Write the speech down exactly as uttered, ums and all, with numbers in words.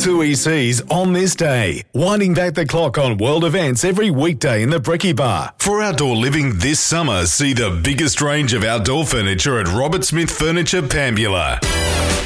Two E Cs on this day, winding back the clock on world events every weekday in the Bricky Bar. For outdoor living this summer, see the biggest range of outdoor furniture at Robert Smith Furniture, Pambula.